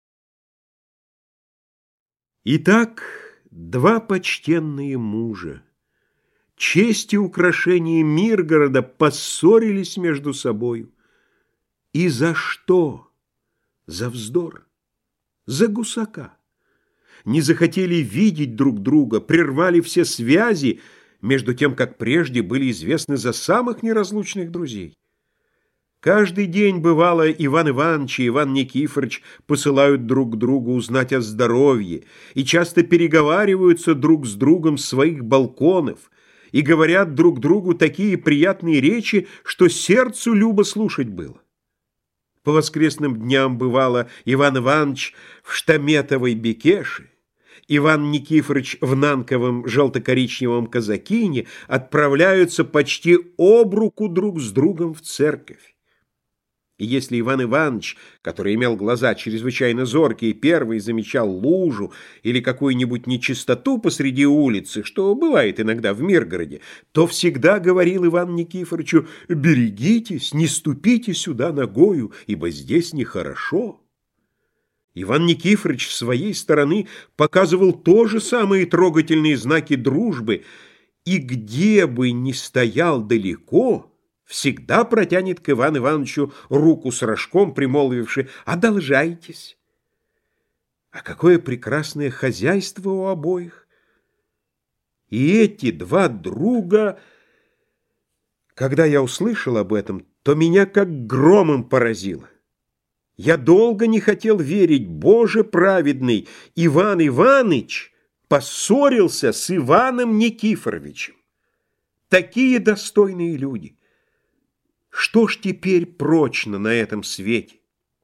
[SPEAKER 1] Итак, два почтенные мужа, честь и украшение Миргорода, поссорились между собою. И за что? За вздор, за гусака. Не захотели видеть друг друга, прервали все связи, между тем, как прежде были известны за самых неразлучных друзей. Каждый день, бывало, Иван Иванович и Иван Никифорович посылают друг к другу узнать о здоровье и часто переговариваются друг с другом с своих балконов и говорят друг другу такие приятные речи, что сердцу любо слушать было. По воскресным дням, бывало, Иван Иванович в штаметовой бекеше, Иван Никифорович в нанковом желто-коричневом казакине отправляются почти об руку друг с другом в церковь. И если Иван Иванович, который имел глаза чрезвычайно зоркие, первый замечал лужу или какую-нибудь нечистоту посреди улицы, что бывает иногда в Миргороде, то всегда говорил Ивану Никифоровичу: «Берегитесь, не ступите сюда ногою, ибо здесь нехорошо». Иван Никифорович с своей стороны показывал тоже самые трогательные знаки дружбы, и где бы ни стоял далеко, всегда протянет к Ивану Ивановичу руку с рожком, примолвивши: «Одолжайтесь». А какое прекрасное хозяйство у обоих! И эти два друга... Когда я услышал об этом, то меня как громом поразило. Я долго не хотел верить, Боже праведный, Иван Иваныч поссорился с Иваном Никифоровичем. Такие достойные люди. Что ж теперь прочно на этом свете?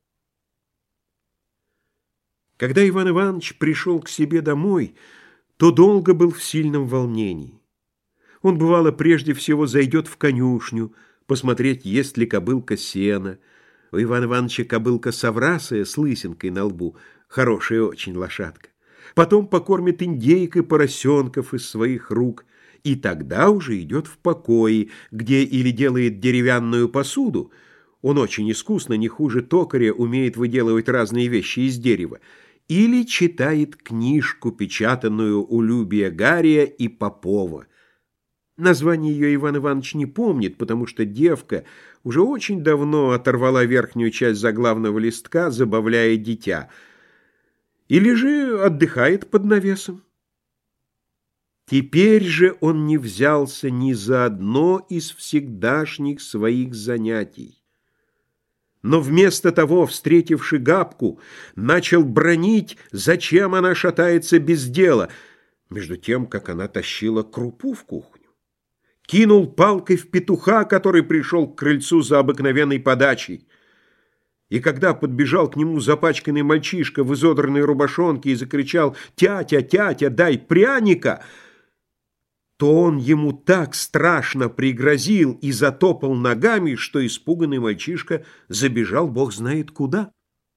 [SPEAKER 1] Когда Иван Иванович пришел к себе домой, то долго был в сильном волнении. Он, бывало, прежде всего зайдет в конюшню, посмотреть, есть ли кобылка сена. У Ивана Ивановича кобылка соврасая с лысинкой на лбу, хорошая очень лошадка. Потом покормит индейкой поросенков из своих рук, и тогда уже идет в покои, где или делает деревянную посуду. Он очень искусно, не хуже токаря, умеет выделывать разные вещи из дерева. Или читает книжку, печатанную у Любия Гария и Попова. Название ее Иван Иванович не помнит, потому что девка уже очень давно оторвала верхнюю часть заглавного листка, забавляя дитя. Или же отдыхает под навесом. Теперь же он не взялся ни за одно из всегдашних своих занятий. Но вместо того, встретивши Габку, начал бранить, зачем она шатается без дела, между тем, как она тащила крупу в кухню. Кинул палкой в петуха, который пришел к крыльцу за обыкновенной подачей. И когда подбежал к нему запачканный мальчишка в изодранной рубашонке и закричал «Тятя, тятя, дай пряника!», то он ему так страшно пригрозил и затопал ногами, что испуганный мальчишка забежал бог знает куда.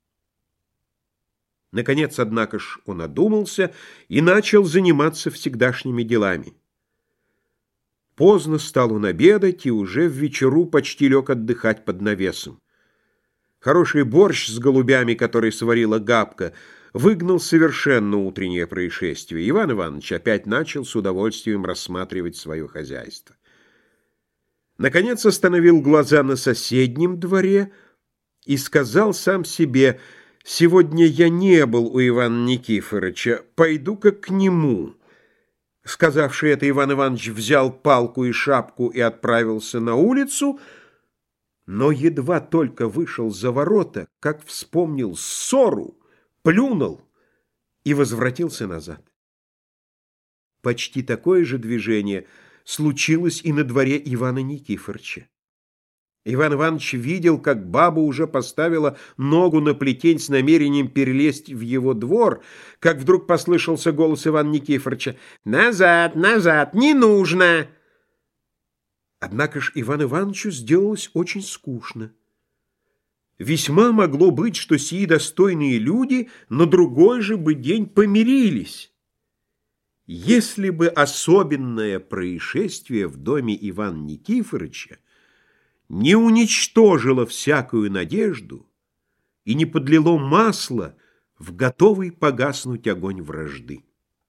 [SPEAKER 1] Наконец, однако ж, он одумался и начал заниматься всегдашними делами. Поздно стал он обедать и уже в вечеру почти лег отдыхать под навесом. Хороший борщ с голубями, который сварила Габка, выгнал совершенно утреннее происшествие. Иван Иванович опять начал с удовольствием рассматривать свое хозяйство. Наконец остановил глаза на соседнем дворе и сказал сам себе: «Сегодня я не был у Ивана Никифоровича, пойду-ка к нему». Сказавший это, Иван Иванович взял палку и шапку и отправился на улицу, но едва только вышел за ворота, как вспомнил ссору, плюнул и возвратился назад. Почти такое же движение случилось и на дворе Ивана Никифоровича. Иван Иванович видел, как баба уже поставила ногу на плетень с намерением перелезть в его двор, как вдруг послышался голос Ивана Никифоровича: «Назад, назад, не нужно!» Однако ж Ивану Ивановичу сделалось очень скучно. Весьма могло быть, что сии достойные люди на другой же бы день помирились, если бы особенное происшествие в доме Ивана Никифоровича не уничтожило всякую надежду и не подлило масла в готовый погаснуть огонь вражды.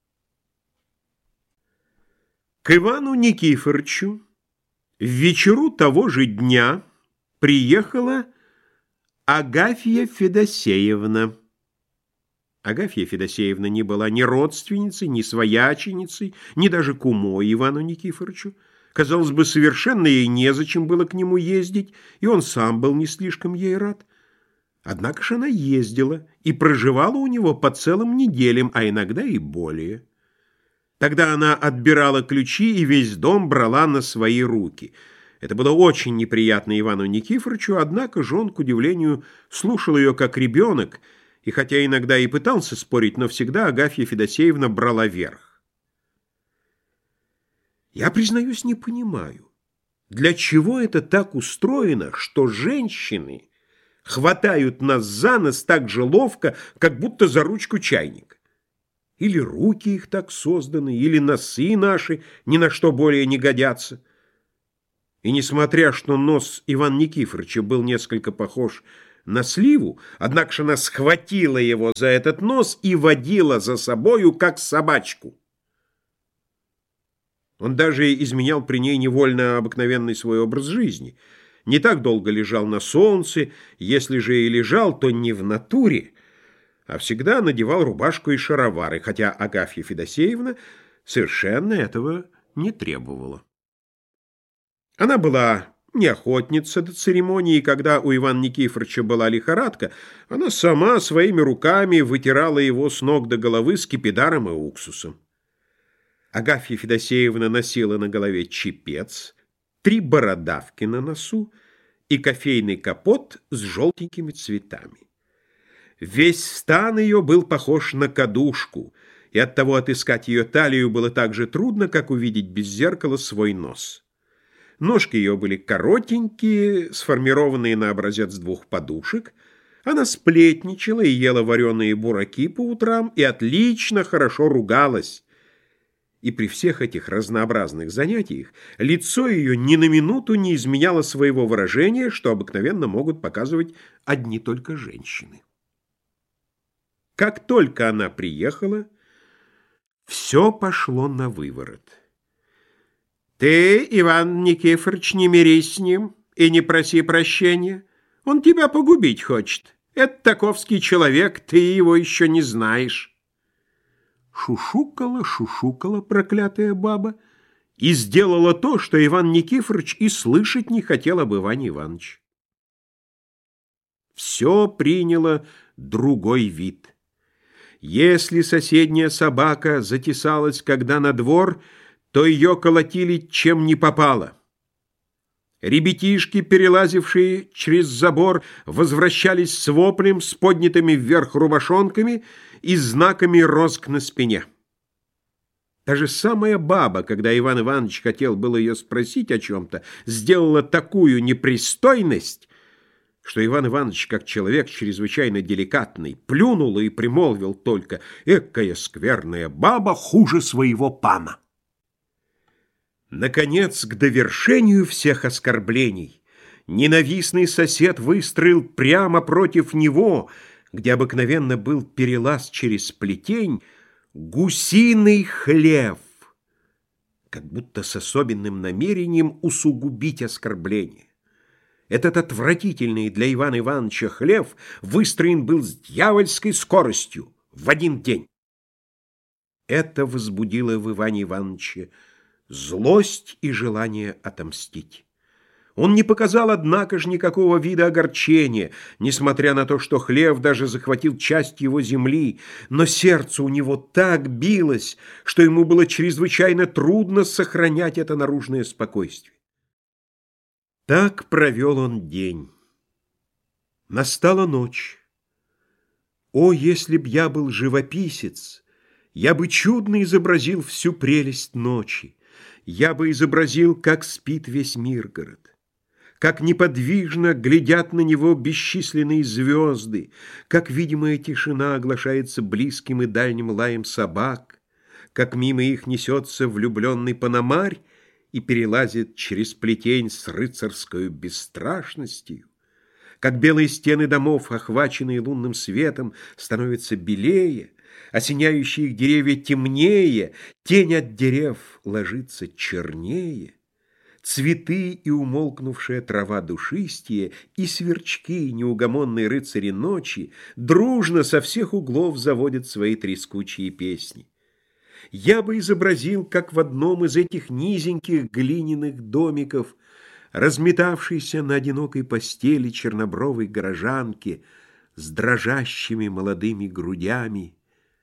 [SPEAKER 1] К Ивану Никифоровичу в вечеру того же дня приехала Агафья Федосеевна. Агафья Федосеевна не была ни родственницей, ни свояченицей, ни даже кумой Ивану Никифоровичу. Казалось бы, совершенно ей незачем было к нему ездить, и он сам был не слишком ей рад. Однако же она ездила и проживала у него по целым неделям, а иногда и более. Тогда она отбирала ключи и весь дом брала на свои руки. Это было очень неприятно Ивану Никифоровичу, однако же он, к удивлению, слушал ее как ребенок, и хотя иногда и пытался спорить, но всегда Агафья Федосеевна брала верх. Я, признаюсь, не понимаю, для чего это так устроено, что женщины хватают нас за нос так же ловко, как будто за ручку чайника. Или руки их так созданы, или носы наши ни на что более не годятся. И несмотря, что нос Ивана Никифоровича был несколько похож на сливу, однако же она схватила его за этот нос и водила за собою, как собачку. Он даже изменял при ней невольно обыкновенный свой образ жизни. Не так долго лежал на солнце, если же и лежал, то не в натуре,
[SPEAKER 2] а всегда надевал рубашку и шаровары, хотя Агафья Федосеевна совершенно этого не требовала. Она была не охотница до церемонии, и когда у Ивана Никифоровича была лихорадка, она сама своими руками вытирала его с ног до головы скипидаром и уксусом. Агафья Федосеевна носила на голове чепец, три бородавки на носу и кофейный капот с желтенькими цветами. Весь стан ее был похож на кадушку, и оттого отыскать ее талию было так же трудно, как увидеть без зеркала свой нос. Ножки ее были коротенькие, сформированные на образец двух подушек. Она сплетничала и ела вареные бураки по утрам, и отлично хорошо ругалась. И при всех этих разнообразных занятиях лицо ее ни на минуту не изменяло своего выражения, что обыкновенно могут показывать одни только женщины. Как только она приехала, все пошло на выворот. «Ты, Иван Никифорович, не мирись с ним и не проси прощения. Он тебя погубить хочет. Это таковский человек, ты его еще не знаешь». Шушукала, шушукала проклятая баба и сделала то, что Иван Никифорович и слышать не хотел об Иване Ивановиче. Все приняло другой вид. Если соседняя собака затесалась когда на двор, то ее колотили чем не попало. Ребятишки, перелазившие через забор, возвращались с воплем, с поднятыми вверх рубашонками и знаками розг на спине. Даже самая баба, когда Иван Иванович хотел было ее спросить о чем-то, сделала такую непристойность, что Иван Иванович, как человек чрезвычайно деликатный, плюнул и примолвил только: «Экая скверная баба, хуже своего пана». Наконец, к довершению всех оскорблений, ненавистный сосед выстроил прямо против него, где обыкновенно был перелаз через плетень, гусиный хлев, как будто с особенным намерением усугубить оскорбление. Этот отвратительный для Ивана Ивановича хлев выстроен был с дьявольской скоростью в один день. Это возбудило в Иване Ивановиче злость и желание отомстить. Он не показал, однако же, никакого вида огорчения, несмотря на то, что хлев даже захватил часть его земли, но сердце у него так билось, что ему было чрезвычайно трудно сохранять это наружное спокойствие. Так провел он день. Настала ночь. О, если б я был живописец, я бы чудно изобразил всю прелесть ночи. Я бы изобразил, как спит весь Миргород, как неподвижно глядят на него бесчисленные звезды, как видимая тишина оглашается близким и дальним лаем собак, как мимо их несется влюбленный пономарь и перелазит через плетень с рыцарской бесстрашностью, как белые стены домов, охваченные лунным светом, становятся белее, осеняющие их деревья темнее, тень от дерев ложится чернее, цветы и умолкнувшая трава душистее, и сверчки, неугомонные рыцари ночи, дружно со всех углов заводят свои трескучие песни. Я бы изобразил, как в одном из этих низеньких глиняных домиков, разметавшейся на одинокой постели чернобровой горожанки с дрожащими молодыми грудями,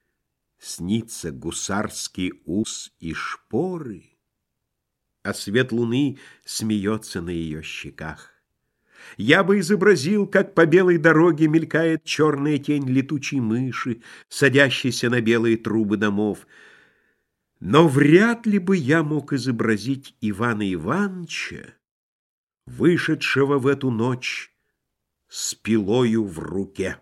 [SPEAKER 2] снится гусарский ус и шпоры, а свет луны смеется на ее щеках. Я бы изобразил, как по белой дороге мелькает черная тень летучей мыши, садящейся на белые трубы домов. Но вряд ли бы я мог изобразить Ивана Ивановича, вышедшего в эту ночь с пилою в руке.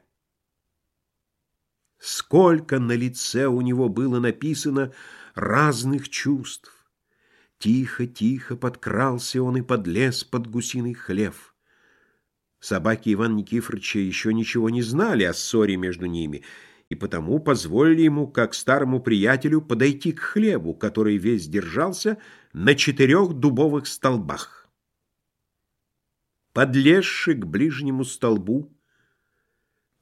[SPEAKER 2] Сколько на лице у него было написано разных чувств. Тихо-тихо подкрался он и подлез под гусиный хлев. Собаки Ивана Никифоровича еще ничего не знали о ссоре между ними, и потому позволили ему, как старому приятелю, подойти к хлеву, который весь держался на четырех дубовых столбах. Подлезши к ближнему столбу,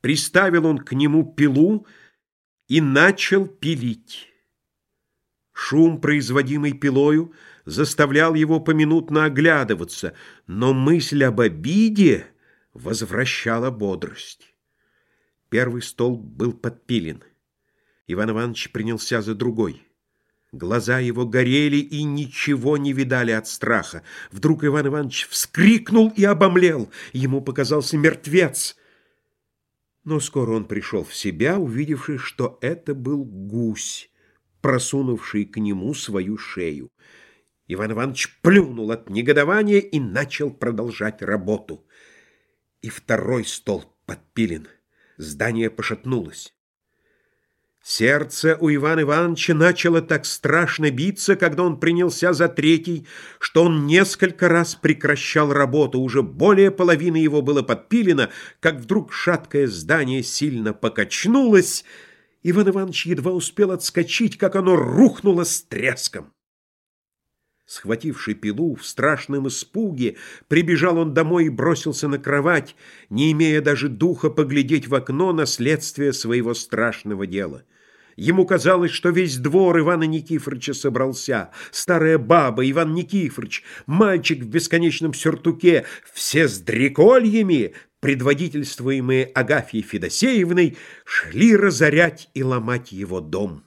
[SPEAKER 1] приставил он к нему пилу и начал пилить. Шум, производимый пилою, заставлял его поминутно оглядываться, но мысль об обиде возвращала бодрость. Первый столб был подпилен. Иван Иванович принялся за другой. Глаза его горели и ничего не видали от страха. Вдруг Иван Иванович вскрикнул и обомлел. Ему показался мертвец. Но скоро он пришел в себя, увидевший, что это был гусь, просунувший к нему свою шею. Иван Иванович плюнул от негодования и начал продолжать работу. И второй столб подпилен. Здание пошатнулось. Сердце у Ивана Ивановича начало так страшно биться, когда он принялся за третий, что он несколько раз прекращал работу. Уже более половины его было подпилено, как вдруг шаткое здание сильно покачнулось. Иван Иванович едва успел отскочить, как оно рухнуло с треском. Схвативший пилу, в страшном испуге, прибежал он домой и бросился на кровать, не имея даже духа поглядеть в окно на следствие своего страшного дела. Ему казалось, что весь двор Ивана Никифоровича собрался, старая баба, Иван Никифорович, мальчик в бесконечном сюртуке, все с дрекольями, предводительствуемые Агафьей Федосеевной, шли разорять и ломать его дом.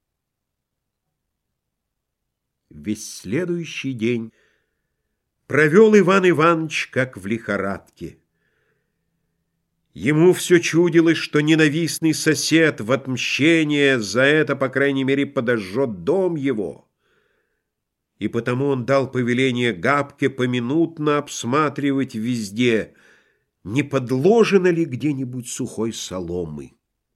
[SPEAKER 1] Весь следующий день провел Иван Иванович как в лихорадке. Ему все чудилось, что ненавистный сосед в отмщение за это, по крайней мере, подожжет дом его. И потому он дал повеление Габке поминутно обсматривать везде, не подложено ли где-нибудь сухой соломы.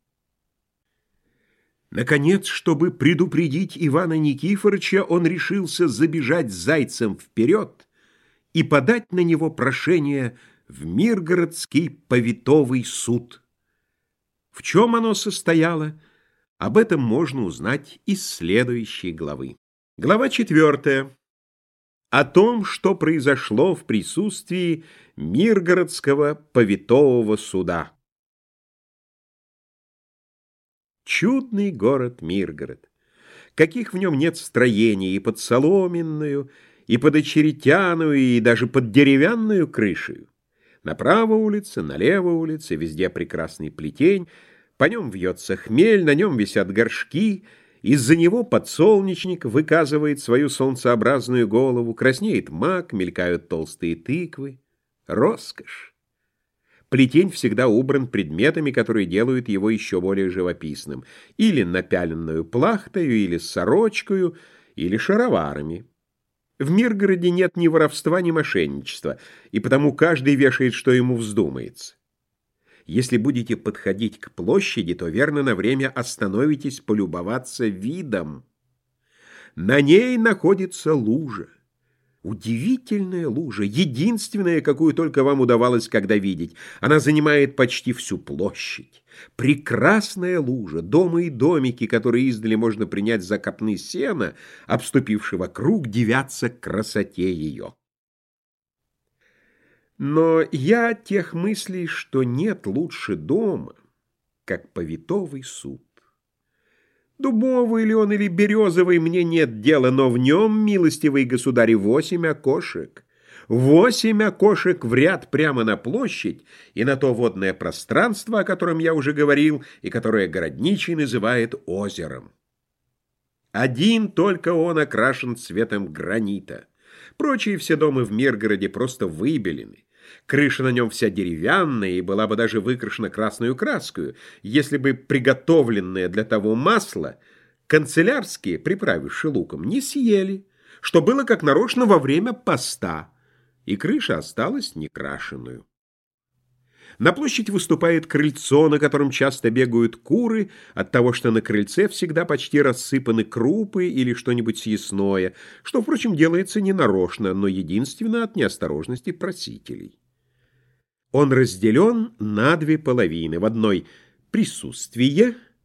[SPEAKER 1] Наконец, чтобы предупредить Ивана Никифоровича, он решился забежать зайцем вперед и подать на него прошение в Миргородский повитовый суд. В чем оно состояло, об этом можно узнать из следующей главы. Глава четвертая. О том, что произошло в присутствии Миргородского повитового суда. Чудный город Миргород. Каких в нем нет строений и под соломенную, и под очеретяную, и даже под деревянную крышею. Направо улица, налево улица, везде прекрасный плетень, по нем вьется хмель, на нем висят горшки, из-за него подсолнечник выказывает свою солнцеобразную голову, краснеет мак, мелькают толстые тыквы. Роскошь! Плетень всегда убран предметами, которые делают его еще более живописным, или напяленную плахтою, или сорочкою, или шароварами. В Миргороде нет ни воровства, ни мошенничества, и потому каждый вешает, что ему вздумается. Если будете подходить к площади, то верно на время остановитесь полюбоваться видом. На ней находится лужа. Удивительная лужа, единственная, какую только вам удавалось когда видеть. Она занимает почти всю площадь. Прекрасная лужа, дома и домики, которые издали можно принять за копны сена, обступивши вокруг, дивятся красоте ее. Но я тех мыслей, что нет лучше дома, как повитовый суд. Дубовый ли он или березовый, мне нет дела, но в нем, милостивый государь, восемь окошек. Восемь окошек в ряд прямо на площадь и на то водное пространство, о котором я уже говорил, и которое городничий называет озером. Один только он окрашен цветом гранита. Прочие все дома в Миргороде просто выбелены. Крыша на нем вся деревянная и была бы даже выкрашена красную краскою, если бы приготовленное для того масло канцелярские, приправивши луком, не съели, что было как нарочно во время поста, и крыша осталась некрашенную. На площадь выступает крыльцо, на котором часто бегают куры, от того, что на крыльце всегда почти рассыпаны крупы или что-нибудь съестное, что, впрочем, делается ненарочно, но единственно от неосторожности просителей. Он разделен на две половины. В одной — присутствие —